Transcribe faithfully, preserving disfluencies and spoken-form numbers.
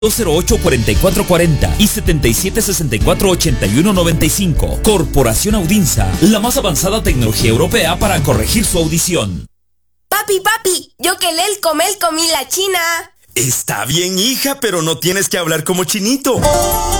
cero ocho cuatro cuatro cuatro cero y setenta y siete sesenta y cuatro ochenta y uno noventa y cinco. Corporación Audinsa, la más avanzada tecnología europea para corregir su audición. Papi, papi, yo que lel comel comí la china. Está bien, hija, pero no tienes que hablar como chinito.